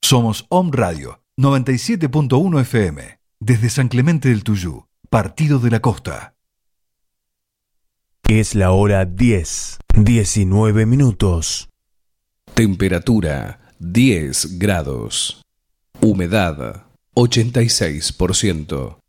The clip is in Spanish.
Somos Om Radio 97.1 FM, desde San Clemente del Tuyú, Partido de la Costa. Es la hora 10, 19 minutos. Temperatura 10 grados. Humedad 86%.